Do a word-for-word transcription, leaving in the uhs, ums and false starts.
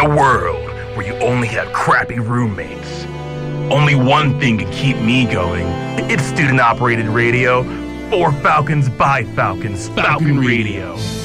a world where you only have crappy roommates. Only one thing can keep me going. It's student-operated radio. For Falcons, by Falcons, Falcon Radio.